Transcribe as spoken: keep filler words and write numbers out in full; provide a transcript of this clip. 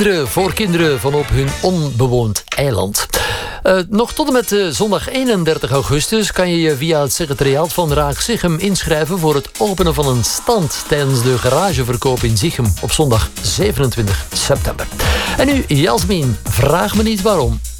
Kinderen voor kinderen van op hun onbewoond eiland. Uh, nog tot en met uh, zondag eenendertig augustus kan je je via het secretariaat van Raak Zichem inschrijven voor het openen van een stand tijdens de garageverkoop in Zichem op zondag zevenentwintig september. En nu, Jasmin, vraag me niet waarom.